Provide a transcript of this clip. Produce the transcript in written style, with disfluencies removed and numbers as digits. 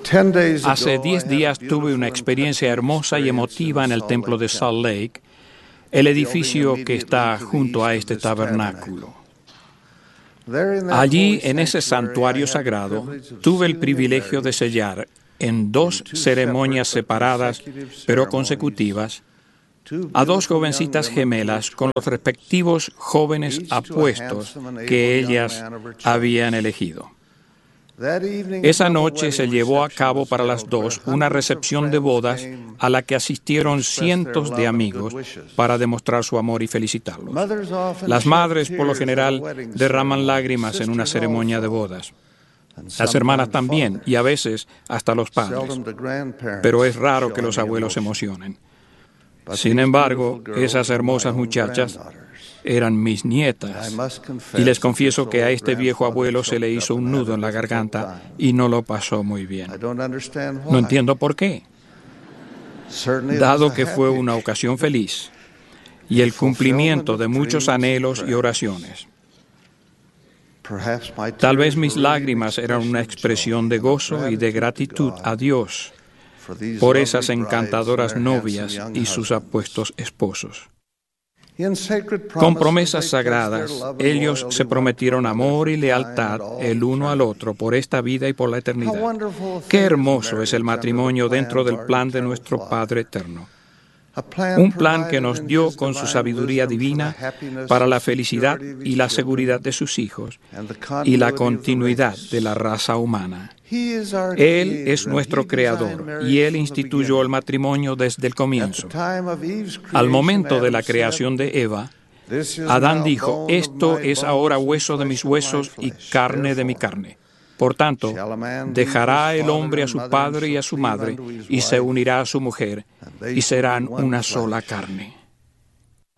Hace 10 días tuve una experiencia hermosa y emotiva en el templo de Salt Lake, el edificio que está junto a este tabernáculo. Allí, en ese santuario sagrado, tuve el privilegio de sellar en 2 ceremonias separadas pero consecutivas a 2 jovencitas gemelas con los respectivos jóvenes apuestos que ellas habían elegido. Esa noche se llevó a cabo para las 2 una recepción de bodas a la que asistieron cientos de amigos para demostrar su amor y felicitarlos. Las madres, por lo general, derraman lágrimas en una ceremonia de bodas. Las hermanas también, y a veces hasta los padres. Pero es raro que los abuelos se emocionen. Sin embargo, esas hermosas muchachas eran mis nietas, y les confieso que a este viejo abuelo se le hizo un nudo en la garganta y no lo pasó muy bien. No entiendo por qué, dado que fue una ocasión feliz y el cumplimiento de muchos anhelos y oraciones. Tal vez mis lágrimas eran una expresión de gozo y de gratitud a Dios por esas encantadoras novias y sus apuestos esposos. Con promesas sagradas, ellos se prometieron amor y lealtad el uno al otro por esta vida y por la eternidad. Qué hermoso es el matrimonio dentro del plan de nuestro Padre Eterno. Un plan que nos dio con su sabiduría divina para la felicidad y la seguridad de sus hijos y la continuidad de la raza humana. Él es nuestro Creador y Él instituyó el matrimonio desde el comienzo. Al momento de la creación de Eva, Adán dijo: «Esto es ahora hueso de mis huesos y carne de mi carne». Por tanto, dejará el hombre a su padre y a su madre y se unirá a su mujer y serán una sola carne.